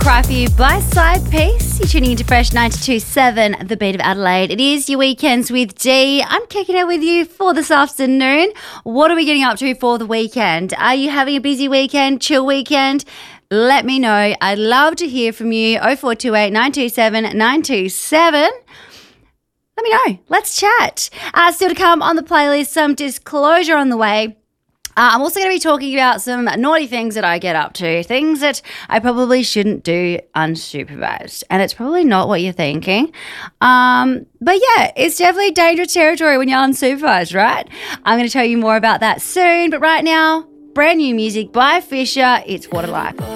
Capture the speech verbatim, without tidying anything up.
Cry For You by Side Piece. You're tuning into Fresh ninety-two point seven, the beat of Adelaide. It is your weekends with Dee. I'm kicking it with you for this afternoon. What are we getting up to for the weekend? Are you having a busy weekend, chill weekend? Let me know. I'd love to hear from you. oh four two eight, nine two seven, nine two seven. Let me know. Let's chat. Uh, still to come on the playlist, some disclosure on the way. Uh, I'm also going to be talking about some naughty things that I get up to, things that I probably shouldn't do unsupervised. And it's probably not what you're thinking. Um, but yeah, it's definitely dangerous territory when you're unsupervised, right? I'm going to tell you more about that soon. But right now, brand new music by Fisher. It's What I Like.